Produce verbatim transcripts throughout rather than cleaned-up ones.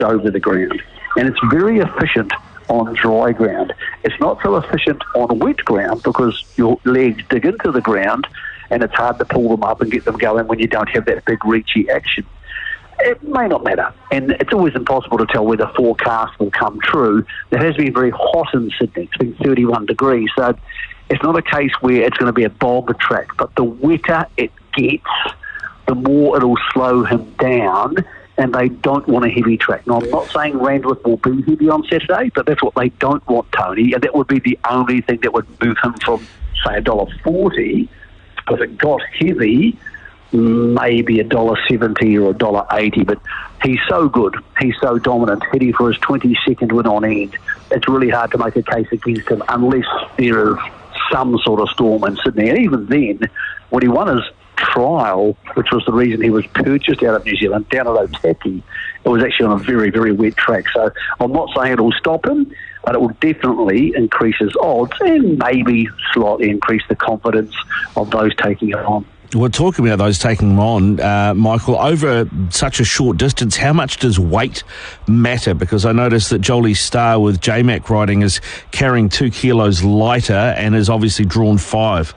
over the ground. And it's very efficient on dry ground. It's not so efficient on wet ground because your legs dig into the ground and it's hard to pull them up and get them going when you don't have that big reachy action. It may not matter, and it's always impossible to tell whether forecast will come true. It has been very hot in Sydney. It's been thirty-one degrees, so it's not a case where it's going to be a bog track, but the wetter it gets, the more it'll slow him down, and they don't want a heavy track. Now, I'm not saying Randwick will be heavy on Saturday, but that's what they don't want, Tony, and that would be the only thing that would move him from, say, one dollar forty. If it got heavy, maybe one dollar seventy or one dollar eighty, but he's so good, he's so dominant, heading for his twenty-second win on end. It's really hard to make a case against him unless there is some sort of storm in Sydney. And even then, when he won his trial, which was the reason he was purchased out of New Zealand, down at Otaki, it was actually on a very, very wet track. So I'm not saying it'll stop him, but it will definitely increase his odds and maybe slightly increase the confidence of those taking it on. Well, talking about those taking them on, uh, Michael, over such a short distance, how much does weight matter? Because I noticed that Jolie Star with J MAC riding is carrying two kilos lighter and has obviously drawn five.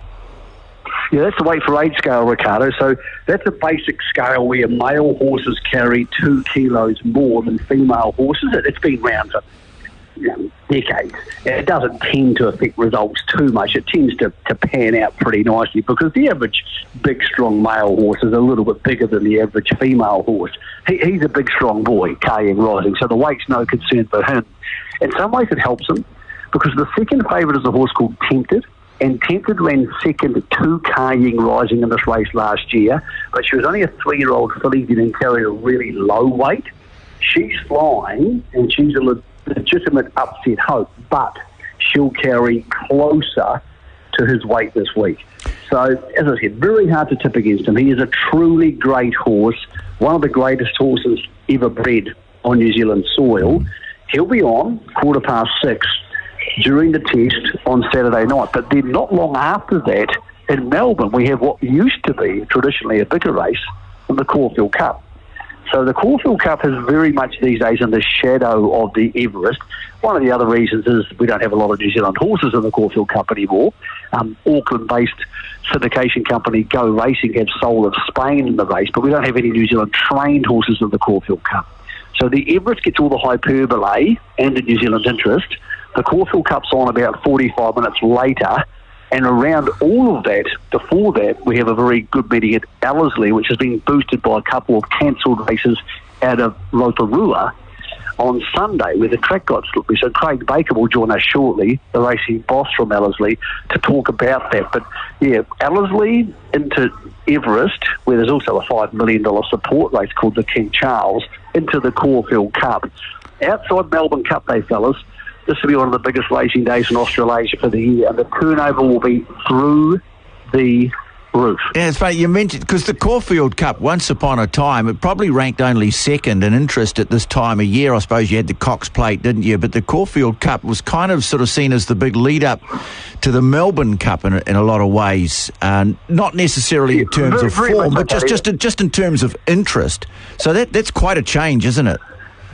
Yeah, that's the weight for age scale, Ricardo. So that's a basic scale where male horses carry two kilos more than female horses. It's been around for you know, decades. It doesn't tend to affect results too much. It tends to, to pan out pretty nicely because the average big, strong male horse is a little bit bigger than the average female horse. He, he's a big, strong boy, Kaying Rising, so the weight's no concern for him. In some ways it helps him because the second favourite is a horse called Tempted, and Tempted ran second to Kaying Rising in this race last year, but she was only a three-year-old filly and carried a really low weight. She's flying, and she's a le- legitimate upset hope, but she'll carry closer to his weight this week. So, as I said, very hard to tip against him. He is a truly great horse, one of the greatest horses ever bred on New Zealand soil. He'll be on quarter past six during the test on Saturday night, but then not long after that, in Melbourne, we have what used to be traditionally a bigger race, the Caulfield Cup. So the Caulfield Cup is very much these days in the shadow of the Everest. One of the other reasons is we don't have a lot of New Zealand horses in the Caulfield Cup anymore. Um, Auckland-based syndication company Go Racing have Soul of Spain in the race, but we don't have any New Zealand trained horses in the Caulfield Cup. So the Everest gets all the hyperbole and the New Zealand's interest. The Caulfield Cup's on about forty-five minutes later, and around all of that, before that, we have a very good meeting at Ellerslie, which has been boosted by a couple of cancelled races out of Rotorua on Sunday, where the track got slippery. So Craig Baker will join us shortly, the racing boss from Ellerslie, to talk about that. But yeah, Ellerslie into Everest, where there's also a five million dollars support race called the King Charles, into the Caulfield Cup. Outside Melbourne Cup Day, fellas, this will be one of the biggest racing days in Australasia for the year, and the turnover will be through the roof. Yeah, it's funny you mentioned, because the Caulfield Cup, once upon a time, it probably ranked only second in interest at this time of year. I suppose you had the Cox Plate, didn't you? But the Caulfield Cup was kind of sort of seen as the big lead-up to the Melbourne Cup in a, in a lot of ways, and not necessarily in terms very, of very form, but like just, just, just in terms of interest. So that that's quite a change, isn't it?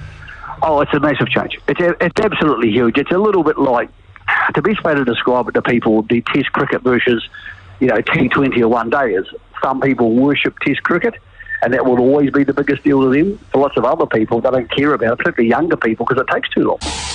Oh, it's a massive change. It's, it's absolutely huge. It's a little bit like, the best way to describe it to people would be Test cricket versus, you know, T twenty or one day is. Some people worship Test cricket, and that will always be the biggest deal to them. For lots of other people, they don't care about it, particularly younger people, because it takes too long.